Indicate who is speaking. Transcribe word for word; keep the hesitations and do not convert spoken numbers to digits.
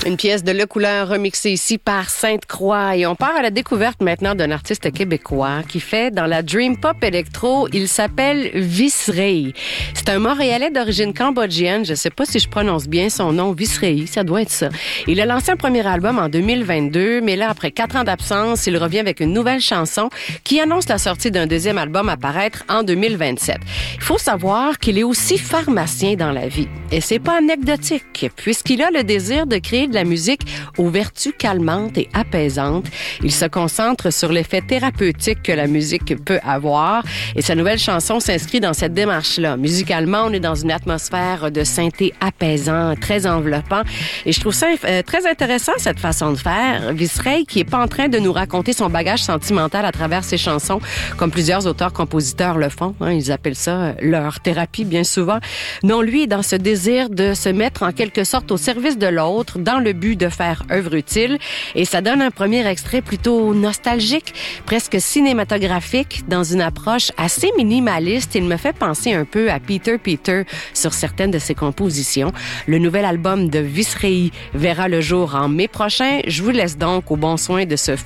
Speaker 1: Une pièce de Le Couleur remixée ici par Sainte-Croix. Et on part à la découverte maintenant d'un artiste québécois qui fait dans la dream pop électro. Il s'appelle Visrey. C'est un Montréalais d'origine cambodgienne. Je sais pas si je prononce bien son nom. Visrey, ça doit être ça. Il a lancé un premier album en deux mille vingt-deux, mais là, après quatre ans d'absence, il revient avec une nouvelle chanson qui annonce la sortie d'un deuxième album à paraître en deux mille vingt-sept. Il faut savoir qu'il est aussi pharmacien dans la vie. Et c'est pas anecdotique, puisqu'il a le désir de créer de la musique aux vertus calmantes et apaisantes. Il se concentre sur l'effet thérapeutique que la musique peut avoir et sa nouvelle chanson s'inscrit dans cette démarche-là. Musicalement, on est dans une atmosphère de synthé apaisant, très enveloppant et je trouve ça euh, très intéressant cette façon de faire. Visrey, qui est pas en train de nous raconter son bagage sentimental à travers ses chansons, comme plusieurs auteurs-compositeurs le font, hein, ils appellent ça leur thérapie bien souvent. Non, lui est dans ce désir de se mettre en quelque sorte au service de l'autre dans le but de faire œuvre utile. Et ça donne un premier extrait plutôt nostalgique, presque cinématographique, dans une approche assez minimaliste. Il me fait penser un peu à Peter Peter sur certaines de ses compositions. Le nouvel album de Visrey verra le jour en mai prochain. Je vous laisse donc au bon soin de ce